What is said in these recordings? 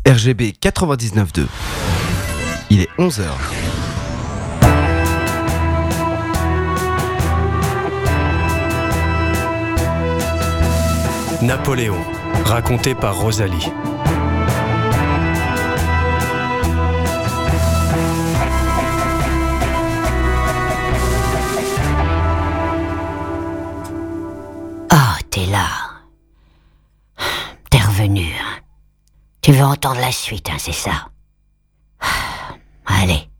RGB 99.2. Il est 11h. Napoléon, raconté par Rosalie. Oh, t'es là. T'es revenu, hein. Tu veux entendre la suite, hein, c'est ça? Allez.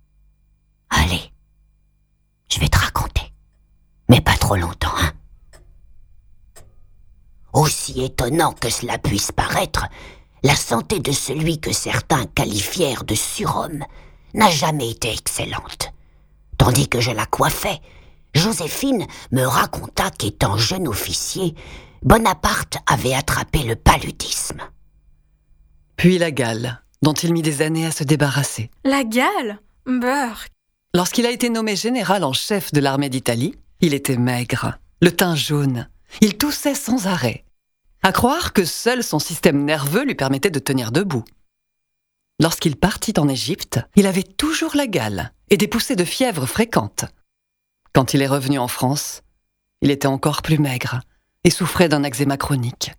Je vais te raconter. Mais pas trop longtemps, hein. Aussi étonnant que cela puisse paraître, la santé de celui que certains qualifièrent de surhomme n'a jamais été excellente. Tandis que je la coiffais, Joséphine me raconta qu'étant jeune officier, Bonaparte avait attrapé le paludisme. Puis la gale, dont il mit des années à se débarrasser. La gale? Beurre. Lorsqu'il a été nommé général en chef de l'armée d'Italie, il était maigre, le teint jaune. Il toussait sans arrêt. À croire que seul son système nerveux lui permettait de tenir debout. Lorsqu'il partit en Égypte, il avait toujours la gale et des poussées de fièvre fréquentes. Quand il est revenu en France, il était encore plus maigre et souffrait d'un eczéma chronique.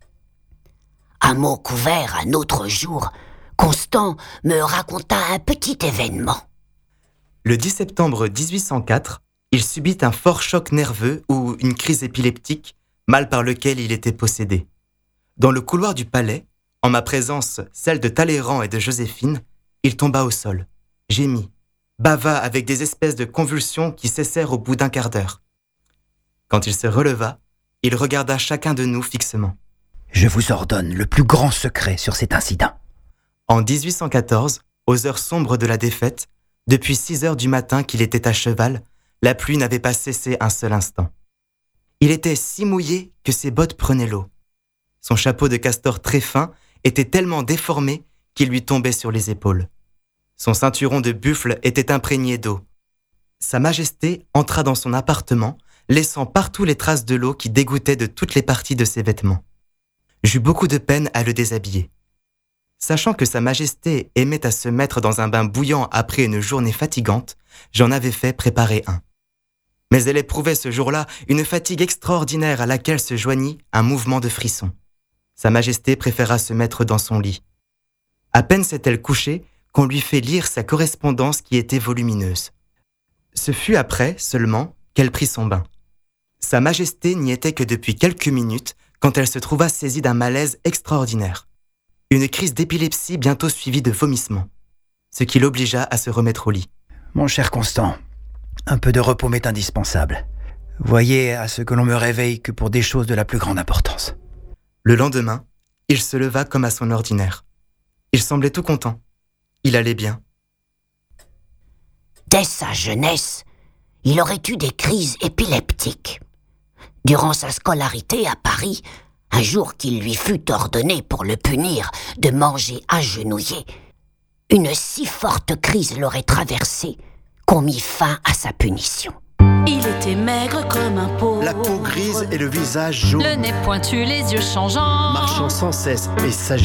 À mot couvert, un autre jour, Constant me raconta un petit événement. Le 10 septembre 1804, il subit un fort choc nerveux ou une crise épileptique, mal par lequel il était possédé. Dans le couloir du palais, en ma présence, celle de Talleyrand et de Joséphine, il tomba au sol, gémit, bava avec des espèces de convulsions qui cessèrent au bout d'un quart d'heure. Quand il se releva, il regarda chacun de nous fixement. « Je vous ordonne le plus grand secret sur cet incident. » En 1814, aux heures sombres de la défaite, depuis 6 heures du matin qu'il était à cheval, la pluie n'avait pas cessé un seul instant. Il était si mouillé que ses bottes prenaient l'eau. Son chapeau de castor très fin était tellement déformé qu'il lui tombait sur les épaules. Son ceinturon de buffle était imprégné d'eau. Sa Majesté entra dans son appartement, laissant partout les traces de l'eau qui dégoûtaient de toutes les parties de ses vêtements. J'eus beaucoup de peine à le déshabiller. Sachant que Sa Majesté aimait à se mettre dans un bain bouillant après une journée fatigante, j'en avais fait préparer un. Mais elle éprouvait ce jour-là une fatigue extraordinaire à laquelle se joignit un mouvement de frisson. Sa Majesté préféra se mettre dans son lit. À peine s'est-elle couchée qu'on lui fait lire sa correspondance qui était volumineuse. Ce fut après, seulement, qu'elle prit son bain. Sa Majesté n'y était que depuis quelques minutes quand elle se trouva saisie d'un malaise extraordinaire. Une crise d'épilepsie bientôt suivie de vomissements, ce qui l'obligea à se remettre au lit. « Mon cher Constant, un peu de repos m'est indispensable. Voyez à ce que l'on me réveille que pour des choses de la plus grande importance. » Le lendemain, il se leva comme à son ordinaire. Il semblait tout content. Il allait bien. Dès sa jeunesse, il aurait eu des crises épileptiques. Durant sa scolarité à Paris, un jour qu'il lui fut ordonné pour le punir de manger agenouillé, une si forte crise l'aurait traversé qu'on mit fin à sa punition. Il était maigre comme un pauvre, la peau grise et le visage jaune, le nez pointu, les yeux changeants, marchant sans cesse et